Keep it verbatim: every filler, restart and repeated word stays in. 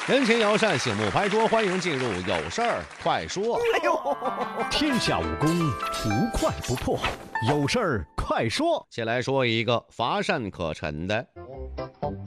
人情友善，醒目拍桌，欢迎进入有事儿快说。 哎呦， 天下武功，图快不破，有事儿快说。 先来说一个乏善可陈的。